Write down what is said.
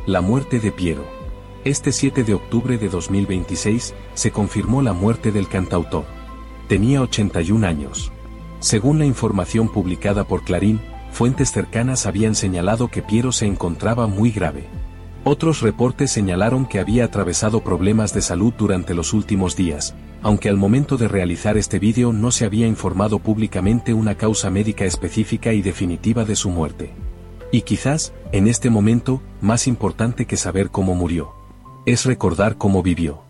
La muerte de Piero. Este 7 de octubre de 2026, se confirmó la muerte del cantautor. Tenía 81 años. Según la información publicada por Clarín, fuentes cercanas habían señalado que Piero se encontraba muy grave. Otros reportes señalaron que había atravesado problemas de salud durante los últimos días, aunque al momento de realizar este vídeo no se había informado públicamente una causa médica específica y definitiva de su muerte. Y quizás, en este momento, más importante que saber cómo murió, es recordar cómo vivió.